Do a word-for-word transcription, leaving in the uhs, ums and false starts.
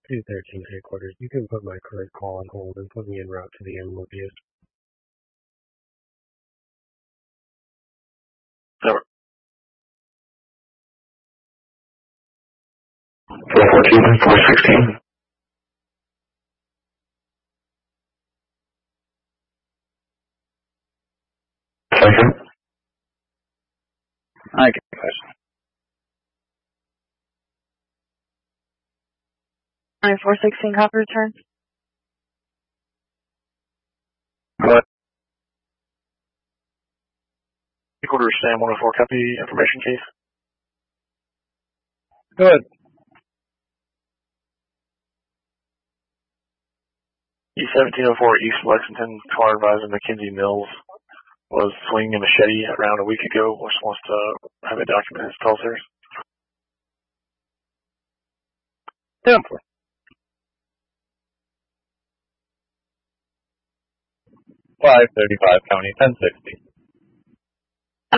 two thirteen headquarters. You can put my current call on hold and put me en route to the animal abuse. Over. four fourteen, four sixteen. Second. I get the question. nine four sixteen, copy return. What? Quarter Sam one oh four, copy information case. Good. E seventeen oh four East Lexington, car advisor Mackenzie Mills was swinging a machete around a week ago. Just wants to have it documented as call service. Yeah. five thirty-five County, ten sixty.